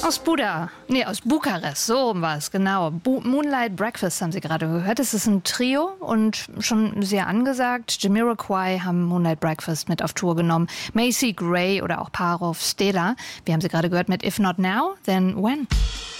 Aus Bukarest, so rum war es, genau. Moonlight Breakfast haben Sie gerade gehört. Es ist ein Trio und schon sehr angesagt. Jamiroquai haben Moonlight Breakfast mit auf Tour genommen. Macy Gray oder auch Parov Stella. Wir haben sie gerade gehört mit If Not Now, Then When.